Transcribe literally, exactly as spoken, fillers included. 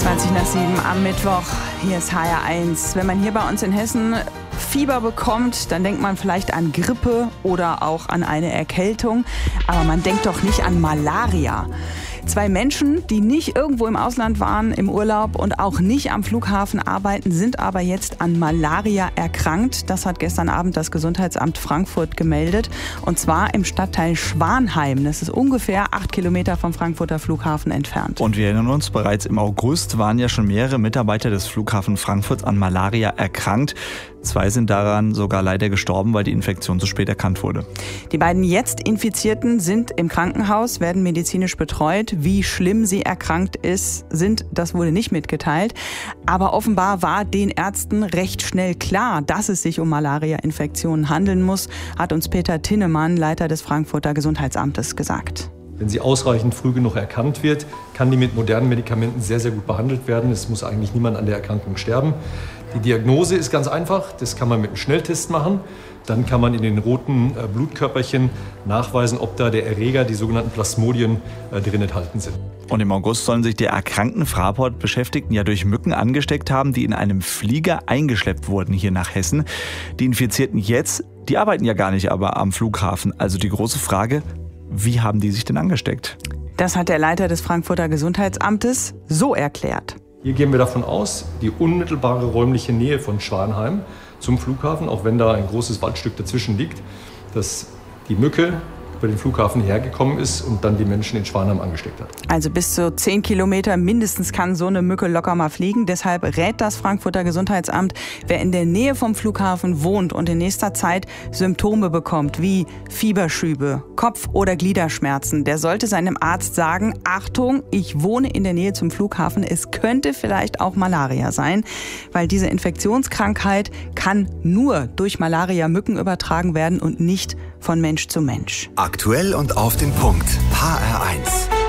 zwanzig nach sieben am Mittwoch. Hier ist H R eins. Wenn man hier bei uns in Hessen Fieber bekommt, dann denkt man vielleicht an Grippe oder auch an eine Erkältung. Aber man denkt doch nicht an Malaria. Zwei Menschen, die nicht irgendwo im Ausland waren im Urlaub und auch nicht am Flughafen arbeiten, sind aber jetzt an Malaria erkrankt. Das hat gestern Abend das Gesundheitsamt Frankfurt gemeldet. Und zwar im Stadtteil Schwanheim. Das ist ungefähr acht Kilometer vom Frankfurter Flughafen entfernt. Und wir erinnern uns, bereits im August waren ja schon mehrere Mitarbeiter des Flughafens Frankfurt an Malaria erkrankt. Zwei sind daran sogar leider gestorben, weil die Infektion zu spät erkannt wurde. Die beiden jetzt Infizierten sind im Krankenhaus, werden medizinisch betreut. Wie schlimm sie erkrankt ist, sind, das wurde nicht mitgeteilt. Aber offenbar war den Ärzten recht schnell klar, dass es sich um Malaria-Infektionen handeln muss, hat uns Peter Tinnemann, Leiter des Frankfurter Gesundheitsamtes, gesagt. Wenn sie ausreichend früh genug erkannt wird, kann die mit modernen Medikamenten sehr, sehr gut behandelt werden. Es muss eigentlich niemand an der Erkrankung sterben. Die Diagnose ist ganz einfach. Das kann man mit einem Schnelltest machen. Dann kann man in den roten Blutkörperchen nachweisen, ob da der Erreger, die sogenannten Plasmodien, drin enthalten sind. Und im August sollen sich die erkrankten Fraport-Beschäftigten ja durch Mücken angesteckt haben, die in einem Flieger eingeschleppt wurden hier nach Hessen. Die Infizierten jetzt, die arbeiten ja gar nicht aber am Flughafen. Also die große Frage, wie haben die sich denn angesteckt? Das hat der Leiter des Frankfurter Gesundheitsamtes so erklärt. Hier gehen wir davon aus, die unmittelbare räumliche Nähe von Schwanheim zum Flughafen, auch wenn da ein großes Waldstück dazwischen liegt, dass die Mücke über den Flughafen hergekommen ist und dann die Menschen in Schwanheim angesteckt hat. Also bis zu zehn Kilometer mindestens kann so eine Mücke locker mal fliegen. Deshalb rät das Frankfurter Gesundheitsamt, wer in der Nähe vom Flughafen wohnt und in nächster Zeit Symptome bekommt, wie Fieberschübe, Kopf- oder Gliederschmerzen, der sollte seinem Arzt sagen, Achtung, ich wohne in der Nähe zum Flughafen, es könnte vielleicht auch Malaria sein, weil diese Infektionskrankheit kann nur durch Malaria-Mücken übertragen werden und nicht von Mensch zu Mensch. Aktuell und auf den Punkt. H R eins.